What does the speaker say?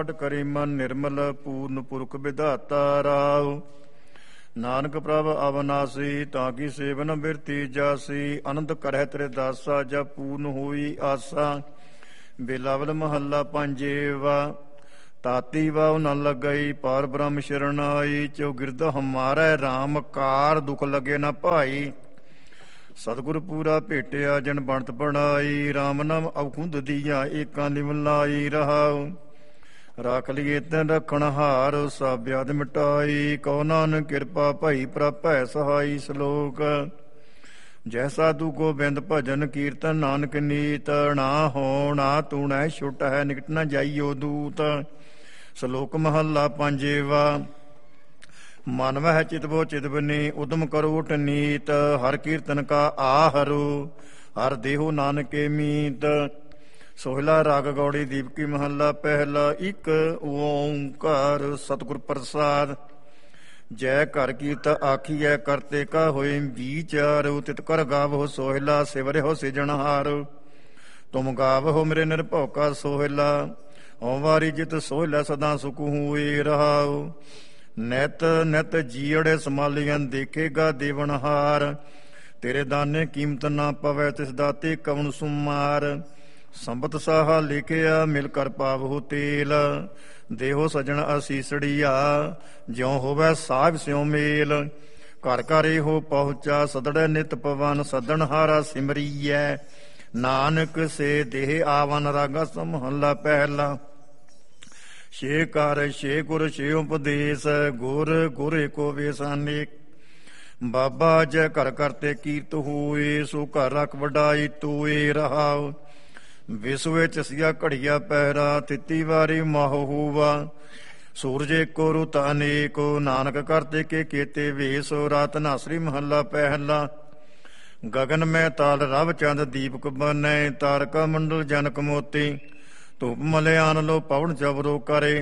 ਕਰੀ ਮਨ ਨਿਰਮਲ ਪੂਰਨ ਪੁਰਖ ਵਿਧਾਤਾ ਰਾਉ। ਨਾਨਕ ਪ੍ਰਭ ਅਵਨਾਸੀ ਤਾਂ ਕੀ ਸੇਵਨ ਬਿਰਤੀ ਜਾਸੀ। ਅਨੰਦ ਕਰਹਿ ਤੇਰੇ ਦਾਸਾ ਜਬ ਪੂਰਨ ਹੋਈ ਆਸਾ। ਬਿਲਾਵਲ ਮਹੱਲਾ ਪੰਜੇਵਾ। ਤਾਤੀ ਵਾਉ ਨ ਲੱਗਈ ਪਾਰ ਬ੍ਰਹਮ ਸ਼ਰਨ ਆਈ। ਚੌਗਿਰਦ ਹਮਾਰੈ ਰਾਮ ਕਾਰ ਦੁਖ ਲਗੇ ਨ ਭਾਈ। ਸਤਿਗੁਰ ਪੂਰਾ ਭੇਟਿਆ ਜਨ ਬਣਤ ਬਣਾਈ। ਰਾਮ ਨਾਮ ਅਵਖੁੰਦ ਦੀਆ ਏਕਾਂ ਨਿਵ ਲਾਈ ਰਹਾਉ। ਰੱਖ ਲਈਏ ਤੈਨ ਰੱਖਣ ਹਾਰ ਸਭ ਬਿਆਦ ਮਿਟਾਈ। ਕਉ ਨਾਨਕ ਕਿਰਪਾ ਭਈ ਪ੍ਰਭ ਭੈ ਸਹਾਈ। ਸ਼ਲੋਕ ਜੈਸਾ ਤੂ ਗੋਬਿੰਦ ਭਜਨ ਕੀਰਤਨ ਨਾਨਕ ਨੀਤ। ਨਾ ਹੋ ਨਾ ਤੂਣੈ ਛੁਟ ਹੈ ਨਿਕਟ ਨ ਜਾਈਓ ਦੂਤ। ਸ਼ਲੋਕ ਮਹੱਲਾ ਪੰਜੇਵਾ। ਮਨ ਵਹਿ ਚਿਤਵੋ ਚਿਤਵਨੀ ਉਦਮ ਕਰੋ ਉਠ ਨੀਤ। ਹਰ ਕੀਰਤਨ ਕਾ ਆਹਰੋ ਹਰ ਦੇਹੋ ਨਾਨਕੇ ਮੀਤ। ਸੋਹਿਲਾ ਰਾਗ ਗੌੜੀ ਦੀਪਕੀ ਮਹੱਲਾ ਪਹਿਲਾ। ਇੱਕ ਓਂਕਾਰ ਸਤਿਗੁਰ ਪ੍ਰਸਾਦ। ਜੈ ਘਰ ਕੀਰਤ ਆਖੀਐ ਕਰਤੇ ਕਾ ਹੋਏ ਵਿਚਾਰੋ। ਤਿਤ ਕਰ ਗਾਵੋ ਸੋਹਿਲਾ ਸਿਵਰਿਓ ਸਿਜਣਹਾਰੋ। ਤੁਮ ਗਾਵੋ ਮੇਰੇ ਨਿਰਭਉ ਕਾ ਸੋਹਿਲਾ। ਓ ਵਾਰੀ ਜਿਤ ਸੋਹਿਲਾ ਸਦਾ ਸੁਖ ਹੋਏ ਰਹਾਉ। ਨਿਤ ਨਿਤ ਜੀੜੇ ਸਮਾਲੀਆਂ ਦੇਖੇਗਾ ਦੇਵਨਹਾਰ। ਤੇਰੇ ਦਾਨੇ ਕੀਮਤ ਨਾ ਪਵੈ ਤਿਸ ਦਾਤੇ ਕਵਣ ਸੁਮਾਰ। ਸੰਬਤ ਸਾਹਾ ਲਿਖਿਆ ਮਿਲ ਕਰ ਪਾਵਹੁ ਤੇਲ। ਦੇਹੋ ਸਜਣ ਅਸੀਸੜੀਆ ਜਿਉ ਹੋਵੈ ਸਾਭ ਸਿਉ ਮੇਲ। ਘਰ ਘਰ ਇਹੋ ਪਹੁੰਚਾ ਸਦੜੈ ਨਿਤ ਪਵਨ। ਸਦਨ ਹਾਰਾ ਸਿਮਰੀਐ ਨਾਨਕ ਸੇ ਦੇਹ ਆਵਨ। ਰਾਗਾ ਮਹੱਲਾ ਪਹਿਲਾ। ਛੇ ਕਰ ਛੇ ਗੁਰ ਛੇ ਉਪਦੇਸ਼। ਗੁਰ ਗੁਰ ਏਕੋ ਵੇਸ ਅਨੇਕ। ਬਾਬਾ ਜੈ ਘਰ ਕਰਤੇ ਕੀਰਤ ਹੋਏ। ਸੋ ਘਰ ਰਖ ਵਡਾਈ ਤੋਏ ਰਹਾਉ। ਵਿਸਵੇ ਚਸੀਆ ਘੜੀਆ ਪਹਿਰਾ ਤਿੱਤੀ ਵਾਰੀ ਮਾਹੁ ਹੋਵਾ। ਸੂਰਜ ਏਕੋ ਰੁਤ ਅਨੇਕੋ ਨਾਨਕ ਕਰਤੇ ਕੇ ਕੇਤੇ ਵੇਸ। ਰਾਤ ਨਾਸਰੀ ਮਹੱਲਾ ਪਹਿਲਾ। ਗਗਨ ਮੈਂ ਤਾਲ ਰਵ ਚੰਦ ਦੀਪਕ ਬਨੈ। ਤਾਰਕਾ ਮੰਡਲ ਜਨਕ ਮੋਤੀ। ਧੂਪ ਮਲਿਆਨ ਲੋ ਪਵਨ ਚਵਰੋ ਕਰੇ।